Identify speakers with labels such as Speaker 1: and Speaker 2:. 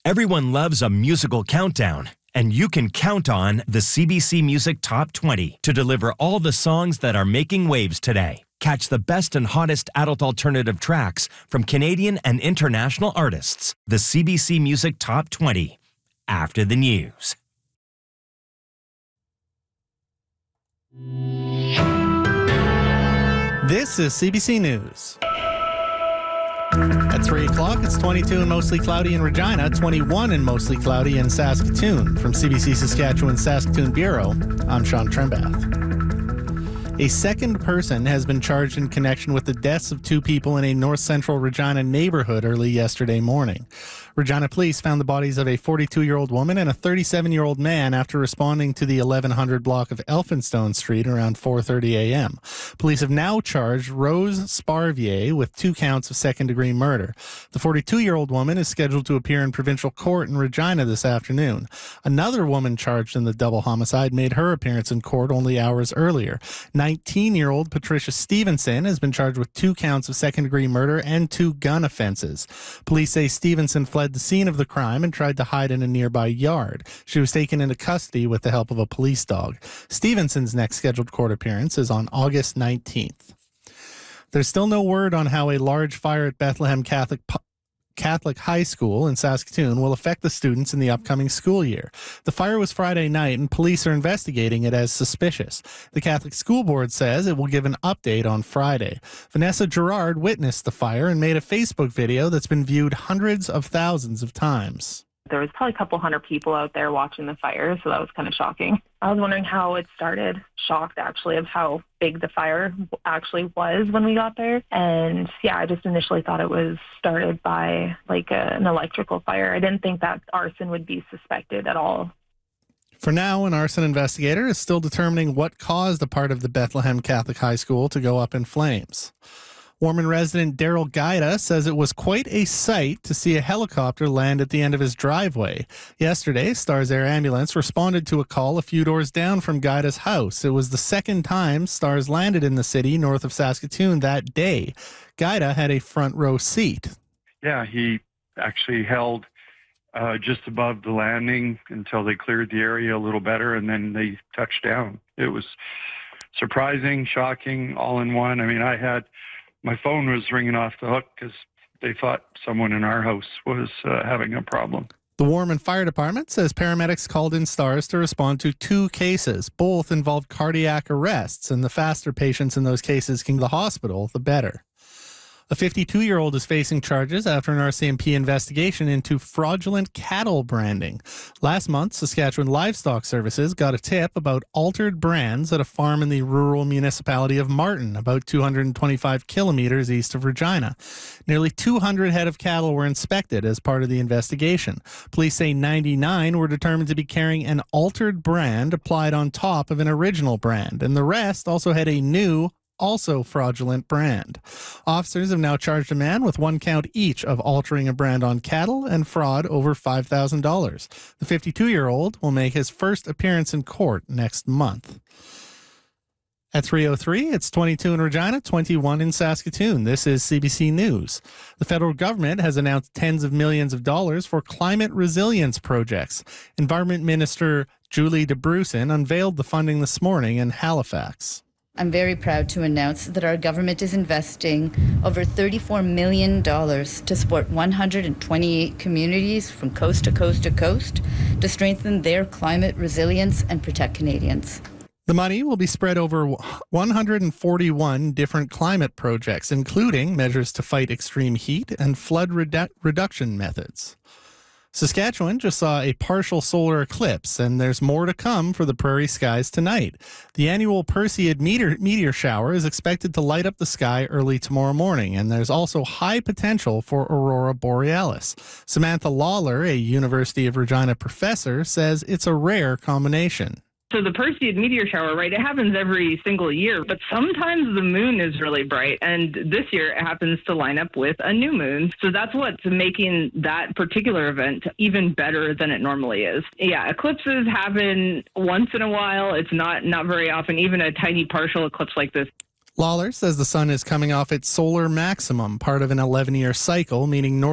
Speaker 1: Everyone loves a musical countdown, and you can count on the CBC Music Top 20 to deliver all the songs that are making waves today. Catch the best and hottest adult alternative tracks from Canadian and international artists. The CBC Music Top 20, after the news.
Speaker 2: This is CBC News. At 3 o'clock, it's 22 and mostly cloudy in Regina, 21 and mostly cloudy in Saskatoon. From CBC Saskatchewan Saskatoon Bureau, I'm Sean Trembath. A second person has been charged in connection with the deaths of 2 people in a north-central Regina neighborhood early yesterday morning. Regina police found the bodies of a 42-year-old woman and a 37-year-old man after responding to the 1100 block of Elphinstone Street around 4:30 a.m. Police have now charged Rose Sparvier with 2 counts of second-degree murder. The 42-year-old woman is scheduled to appear in provincial court in Regina this afternoon. Another woman charged in the double homicide made her appearance in court only hours earlier. 19-year-old Patricia Stevenson has been charged with 2 counts of second-degree murder and 2 gun offenses. Police say Stevenson fled the scene of the crime and tried to hide in a nearby yard. She was taken into custody with the help of a police dog. Stevenson's next scheduled court appearance is on August 19th. There's still no word on how a large fire at Bethlehem Catholic High School in Saskatoon will affect the students in the upcoming school year. The fire was Friday night and police are investigating it as suspicious. The Catholic School Board says it will give an update on Friday. Vanessa Gerard witnessed the fire and made a Facebook video that's been viewed hundreds of thousands of times.
Speaker 3: There was probably a couple hundred people out there watching the fire, so that was kind of shocking. I was wondering how it started. Shocked, actually, of how big the fire actually was when we got there. And, yeah, I just initially thought it was started by, an electrical fire. I didn't think that arson would be suspected at all.
Speaker 2: For now, an arson investigator is still determining what caused a part of the Bethlehem Catholic High School to go up in flames. Warman resident Daryl Guida says it was quite a sight to see a helicopter land at the end of his driveway. Yesterday, Stars Air Ambulance responded to a call a few doors down from Guida's house. It was the second time Stars landed in the city north of Saskatoon that day. Guida had a front row seat.
Speaker 4: Yeah, he actually held just above the landing until they cleared the area a little better, and then they touched down. It was surprising, shocking, all in one. I mean, my phone was ringing off the hook because they thought someone in our house was having a problem.
Speaker 2: The Warman Fire Department says paramedics called in Stars to respond to 2 cases. Both involved cardiac arrests, and the faster patients in those cases can go to the hospital, the better. A 52-year-old is facing charges after an RCMP investigation into fraudulent cattle branding. Last month, Saskatchewan Livestock Services got a tip about altered brands at a farm in the rural municipality of Martin, about 225 kilometers east of Regina. Nearly 200 head of cattle were inspected as part of the investigation. Police say 99 were determined to be carrying an altered brand applied on top of an original brand, and the rest also had a new also fraudulent brand. Officers have now charged a man with 1 count each of altering a brand on cattle and fraud over $5,000. The 52-year-old will make his first appearance in court next month. At 3:03, it's 22 in Regina, 21 in Saskatoon. This is CBC News. The federal government has announced tens of millions of dollars for climate resilience projects. Environment Minister Julie DeBrusen unveiled the funding this morning in Halifax.
Speaker 5: I'm very proud to announce that our government is investing over $34 million to support 128 communities from coast to coast to coast to strengthen their climate resilience and protect Canadians.
Speaker 2: The money will be spread over 141 different climate projects, including measures to fight extreme heat and flood reduction methods. Saskatchewan just saw a partial solar eclipse, and there's more to come for the prairie skies tonight. The annual Perseid meteor shower is expected to light up the sky early tomorrow morning, and there's also high potential for aurora borealis. Samantha Lawler, a University of Regina professor, says it's a rare combination.
Speaker 6: So the Perseid meteor shower, right, it happens every single year, but sometimes the moon is really bright, and this year it happens to line up with a new moon. So that's what's making that particular event even better than it normally is. Yeah, eclipses happen once in a while. It's not very often, even a tiny partial eclipse like this.
Speaker 2: Lawler says the sun is coming off its solar maximum, part of an 11-year cycle, meaning